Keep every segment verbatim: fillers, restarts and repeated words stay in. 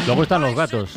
Luego están los gatos.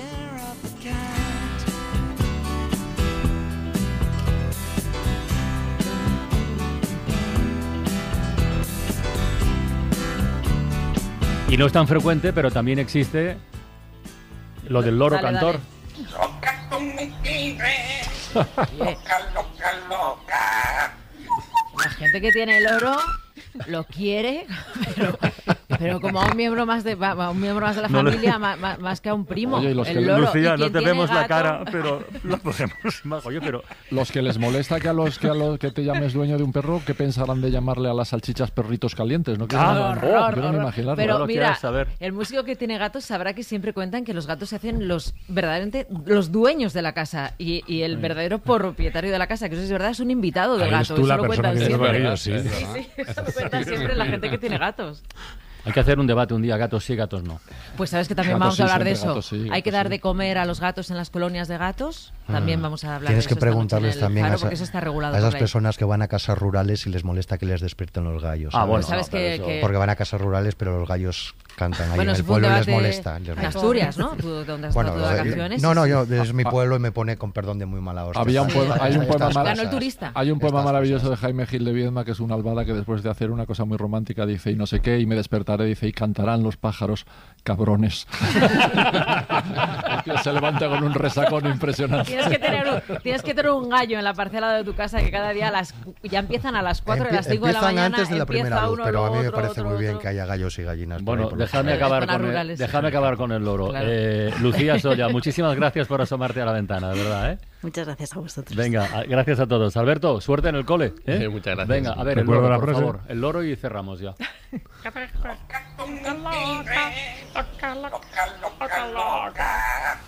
Y no es tan frecuente, pero también existe lo del loro dale, cantor. Dale. Loca con mi tigre, loca, loca, loca. La gente que tiene el loro lo quiere, pero, pero como a un miembro más de, a un miembro más de la No le- familia, más, más- más que a un primo. Oye, y los el que- loro. Lucía, ¿Y no quién te tiene vemos la gato? cara, pero lo podemos imaginar. Oye, pero Los que les molesta que a los que a los que te llames dueño de un perro, ¿qué pensarán de llamarle a las salchichas perritos calientes? No quiero, Ah, no, horror, quiero ni horror. imaginarlo. Pero No lo mira, quieras saber. el músico que tiene gatos sabrá que siempre cuentan que los gatos se hacen los verdaderamente los dueños de la casa y, y el verdadero propietario de la casa, que eso es verdad, es un invitado del Eres gato. tú Eso la lo persona cuentan que tiene siempre. perrillos, sí. Sí, sí, eso lo cuentan siempre la gente que tiene gatos. hay que hacer un debate un día, gatos sí, gatos no. Pues sabes que también Gatos vamos a sí, hablar de siempre eso. gatos sí, Hay gatos que dar sí. de comer a los gatos en las colonias de gatos. También vamos a hablar Tienes de que eso esta noche en preguntarles el también a, Faro, esa- porque eso está regulado a esas por ley. personas que van a casas rurales y les molesta que les despierten los gallos. Ah, ¿sabes? bueno, sabes no, pero que- eso- que- Porque van a casas rurales, pero los gallos cantan ahí Bueno, en eso el fue un pueblo y les debate molesta. les en molesta. Asturias, ¿no? Tú, donde has Bueno, estado de eh, vacaciones. no, no, Sí, yo sí. es mi pueblo y me pone con perdón de muy mala hostia. Había un estas- poema- hay un estas poema cosas. mar- Ganó el turista. Hay un poema Estas maravilloso cosas. de Jaime Gil de Viedma, que es una albada que después de hacer una cosa muy romántica dice y no sé qué, y me despertaré, dice, y cantarán los pájaros, cabrones. El tío se levanta con un resacón impresionante. Tienes que, tener un, tienes que tener un gallo en la parcela de tu casa que cada día a las, ya empiezan a las cuatro, a Empie- las cinco de la empiezan mañana. antes de la empieza primera luz, uno, pero a mí me otro, parece otro, muy bien otro. que haya gallos y gallinas. por Bueno, ahí por los déjame En acabar, zonas con el, rurales. déjame acabar con el loro. Claro. Eh, Lucía Solla, muchísimas gracias por asomarte a la ventana, de verdad, ¿eh? Muchas gracias a vosotros. Venga, a- gracias a todos. Alberto, suerte en el cole. ¿eh? Sí, muchas gracias. Venga, a ver, el ¿Recuerdo loro, la por frase? favor. El loro y cerramos ya. Loca con mi tigre, loca, loca, loca, loca.